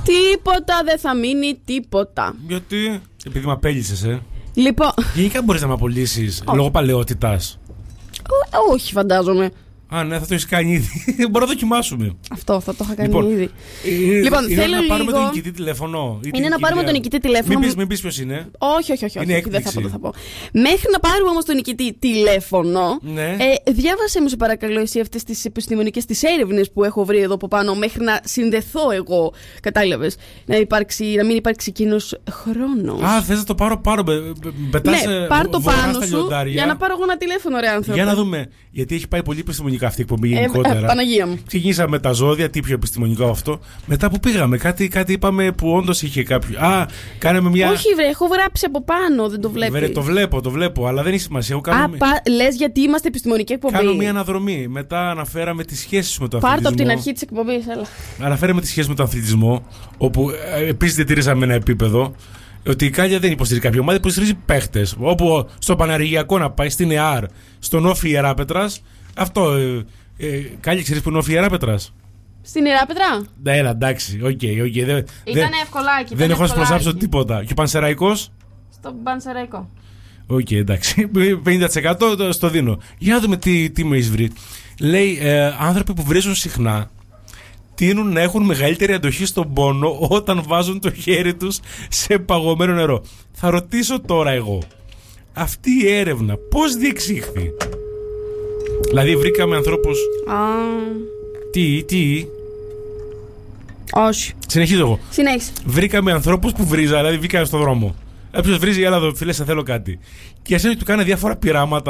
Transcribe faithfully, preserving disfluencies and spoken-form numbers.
Τίποτα, δεν θα μείνει τίποτα. Γιατί? Επειδή με απέλυσες, ε. Λοιπόν. Γενικά μπορείς να με απολύσεις λόγω παλαιότητας? Όχι, φαντάζομαι. Α, ναι, θα το έχεις κάνει ήδη. Μπορούμε να δοκιμάσουμε. Αυτό, θα το είχα κάνει λοιπόν, ήδη. Ε, λοιπόν, είναι θέλω να πάρουμε λίγο... τον νικητή τηλέφωνο. Είναι να πάρουμε τον νικητή τηλέφωνο. Μην πεις, μην πεις ποιος είναι. Όχι, όχι, όχι. Είναι όχι δεν θα πω, δεν θα πω. Μέχρι να πάρουμε όμως τον νικητή τηλέφωνο, ναι. ε, διάβασε μου σε παρακαλώ εσύ αυτές τις επιστημονικές τις έρευνες που έχω βρει εδώ από πάνω, μέχρι να συνδεθώ εγώ. Κατάλαβες. Να, υπάρξει, να μην υπάρξει εκείνος χρόνος. Α, θες να το πάρω πάρω. Πετάς, ναι, πάρ' το πάνω σου λιοντάρια. για να πάρω εγώ ένα τηλέφωνο, ρε άνθρωπο. Για να δούμε. Γιατί έχει πάει πολύ επιστημονικά αυτή η εκπομπή γενικότερα. Ε, ε, Παναγία μου. Ξεκινήσαμε με τα ζώδια, τι πιο επιστημονικό αυτό. Μετά που πήγαμε, κάτι, κάτι είπαμε που όντως είχε κάποιο. Α, κάναμε μια. Όχι, βρε, έχω γράψει από πάνω, δεν το βλέπεις. Βρε, το βλέπω, το βλέπω, αλλά δεν έχει σημασία. Κάνω... Α, πα... λες γιατί είμαστε επιστημονική εκπομπή. Κάνω μια αναδρομή. Μετά αναφέραμε τις σχέσεις με τον Πάρ' αθλητισμό. το από την αρχή της εκπομπής, έλα. Αναφέραμε τις σχέσεις με τον αθλητισμό, όπου ε, επίσης διατηρήσαμε ένα επίπεδο. Ότι η Κάλια δεν υποστηρίζει κάποια ομάδα, υποστηρίζει παίχτες. Όπου στο Παναργιακό να πάει, στην ΕΑΡ, στον Όφη Ιεράπετρας. Αυτό. Ε, ε, Κάλια, ξέρεις που είναι ο Όφη Ιεράπετρας? Στην Ιεράπετρα? Ναι, έλα, εντάξει, οκ, okay, okay, Ήταν ευκολάκι. Δεν έχω να προσάψω τίποτα. Και ο Πανσεραϊκός? Στον Πανσεραϊκό. Οκ, okay, εντάξει. πενήντα τοις εκατό στο δίνω. Για να δούμε τι, τι με έχει βρει. Λέει, ε, άνθρωποι που βρίζουν συχνά τείνουν να έχουν μεγαλύτερη αντοχή στον πόνο όταν βάζουν το χέρι τους σε παγωμένο νερό. Θα ρωτήσω τώρα εγώ, αυτή η έρευνα πώς διεξήχθη? Δηλαδή βρήκαμε ανθρώπους... Α... Τι, τι... Όχι. Συνεχίζω εγώ. Συνέχισε. Βρήκαμε ανθρώπους που βρίζα, δηλαδή βγήκαν στον δρόμο. Όποιος βρίζει, έλα εδώ φίλε, σε θέλω κάτι. Και ασένει του κάνει διάφορα πειράματα.